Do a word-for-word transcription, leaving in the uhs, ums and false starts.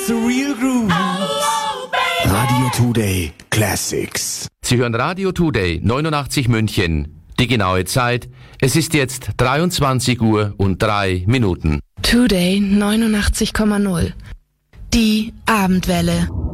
the real groove. Radio Today Classics. Sie hören Radio Today neunundachtzig München. Die genaue Zeit, es ist jetzt dreiundzwanzig Uhr und drei Minuten. Today neunundachtzig Komma null. Die Abendwelle.